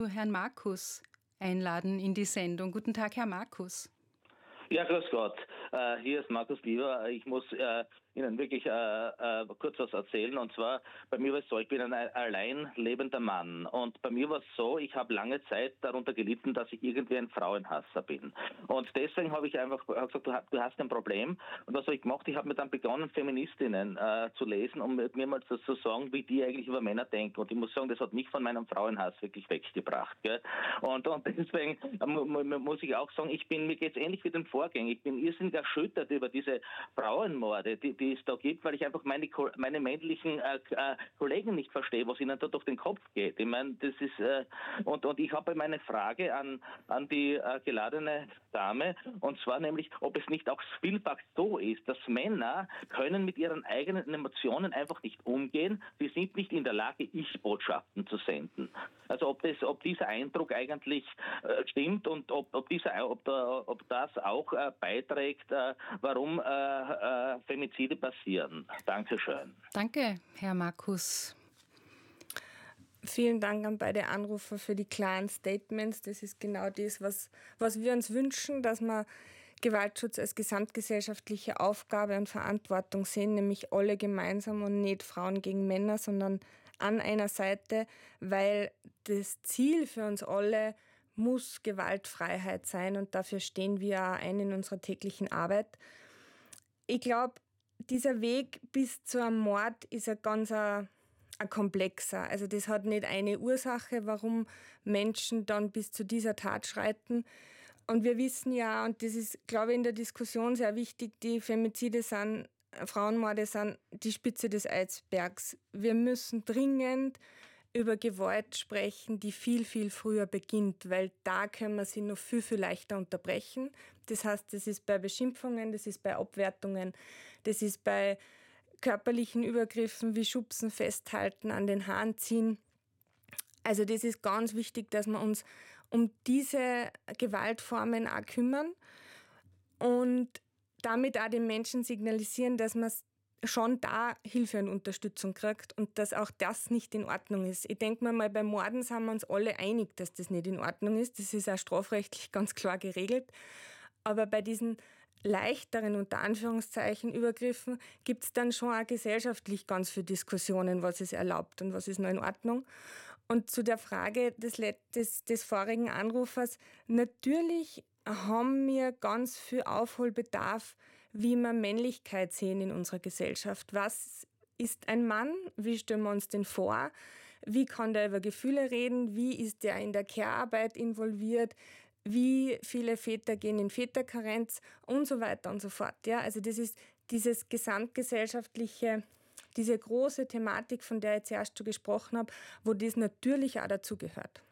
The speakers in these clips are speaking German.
Herrn Markus einladen in die Sendung. Guten Tag, Herr Markus. Ja, grüß Gott. Hier ist Markus Bieber. Ich muss Ihnen wirklich kurz was erzählen. Und zwar, bei mir war es so, ich bin ein allein lebender Mann. Und bei mir war es so, ich habe lange Zeit darunter gelitten, dass ich irgendwie ein Frauenhasser bin. Und deswegen habe ich einfach gesagt, du hast ein Problem. Und was habe ich gemacht? Ich habe mir dann begonnen, Feministinnen zu lesen, um mir mal zu sagen, wie die eigentlich über Männer denken. Und ich muss sagen, das hat mich von meinem Frauenhass wirklich weggebracht. Gell? Und deswegen muss ich auch sagen, mir geht es ähnlich wie den Vorgängern. Ich bin irrsinnig erschüttert über diese Frauenmorde, die es da gibt, weil ich einfach meine männlichen Kollegen nicht verstehe, was ihnen da durch den Kopf geht. Ich meine, das ist und ich habe meine Frage an die geladene Dame, und zwar nämlich, ob es nicht auch vielfach so ist, dass Männer können mit ihren eigenen Emotionen einfach nicht umgehen. Sie sind nicht in der Lage, Ich-Botschaften zu senden. Also ob dieser Eindruck eigentlich stimmt und ob das auch beiträgt, warum Femizide passieren. Dankeschön. Danke, Herr Markus. Vielen Dank an beide Anrufer für die klaren Statements. Das ist genau das, was wir uns wünschen, dass wir Gewaltschutz als gesamtgesellschaftliche Aufgabe und Verantwortung sehen, nämlich alle gemeinsam und nicht Frauen gegen Männer, sondern an einer Seite, weil das Ziel für uns alle muss Gewaltfreiheit sein, und dafür stehen wir auch ein in unserer täglichen Arbeit. Ich glaube, dieser Weg bis zu einem Mord ist ein komplexer. Also das hat nicht eine Ursache, warum Menschen dann bis zu dieser Tat schreiten. Und wir wissen ja, und das ist, glaube ich, in der Diskussion sehr wichtig, die Femizide sind, Frauenmorde sind die Spitze des Eisbergs. Wir müssen dringend über Gewalt sprechen, die viel, viel früher beginnt, weil da können wir sie noch viel, viel leichter unterbrechen. Das heißt, das ist bei Beschimpfungen, das ist bei Abwertungen, das ist bei körperlichen Übergriffen wie Schubsen, Festhalten, an den Haaren ziehen. Also das ist ganz wichtig, dass wir uns um diese Gewaltformen auch kümmern und damit auch den Menschen signalisieren, dass man schon da Hilfe und Unterstützung kriegt und dass auch das nicht in Ordnung ist. Ich denke mal, bei Morden sind wir uns alle einig, dass das nicht in Ordnung ist. Das ist auch strafrechtlich ganz klar geregelt. Aber bei diesen leichteren, unter Anführungszeichen, Übergriffen gibt es dann schon auch gesellschaftlich ganz viele Diskussionen, was ist erlaubt und was ist noch in Ordnung. Und zu der Frage des vorigen Anrufers, natürlich haben wir ganz viel Aufholbedarf, wie wir Männlichkeit sehen in unserer Gesellschaft. Was ist ein Mann? Wie stellen wir uns den vor? Wie kann der über Gefühle reden? Wie ist der in der Care-Arbeit involviert? Wie viele Väter gehen in Väterkarenz und so weiter und so fort. Ja, also das ist dieses gesamtgesellschaftliche, diese große Thematik, von der ich zuerst schon gesprochen habe, wo das natürlich auch dazugehört.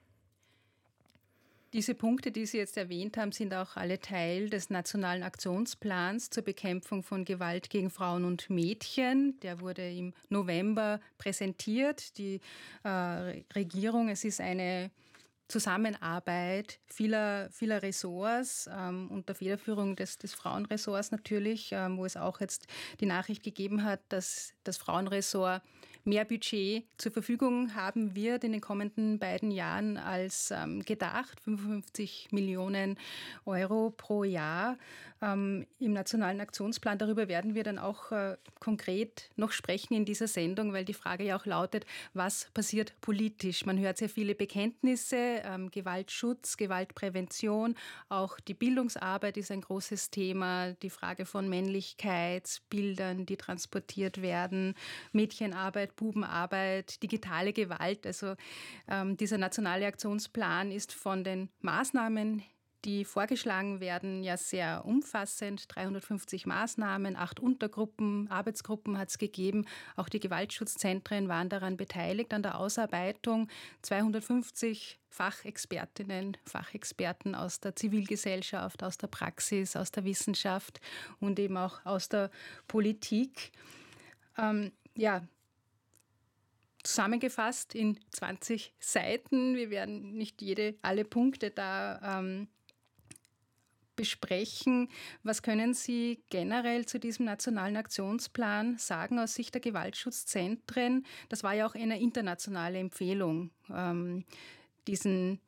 Diese Punkte, die Sie jetzt erwähnt haben, sind auch alle Teil des Nationalen Aktionsplans zur Bekämpfung von Gewalt gegen Frauen und Mädchen. Der wurde im November präsentiert. Die Regierung, es ist eine Zusammenarbeit vieler Ressorts unter Federführung des Frauenressorts natürlich, wo es auch jetzt die Nachricht gegeben hat, dass das Frauenressort mehr Budget zur Verfügung haben wird in den kommenden beiden Jahren als gedacht, 55 Millionen Euro pro Jahr im Nationalen Aktionsplan. Darüber werden wir dann auch konkret noch sprechen in dieser Sendung, weil die Frage ja auch lautet, was passiert politisch? Man hört sehr viele Bekenntnisse, Gewaltschutz, Gewaltprävention, auch die Bildungsarbeit ist ein großes Thema, die Frage von Männlichkeitsbildern, die transportiert werden, Mädchenarbeit, Bubenarbeit, digitale Gewalt. Also dieser nationale Aktionsplan ist von den Maßnahmen, die vorgeschlagen werden, ja sehr umfassend. 350 Maßnahmen, 8 Untergruppen, Arbeitsgruppen hat es gegeben. Auch die Gewaltschutzzentren waren daran beteiligt an der Ausarbeitung. 250 Fachexpertinnen, Fachexperten aus der Zivilgesellschaft, aus der Praxis, aus der Wissenschaft und eben auch aus der Politik. Zusammengefasst in 20 Seiten. Wir werden nicht alle Punkte da besprechen. Was können Sie generell zu diesem nationalen Aktionsplan sagen aus Sicht der Gewaltschutzzentren? Das war ja auch eine internationale Empfehlung, diesen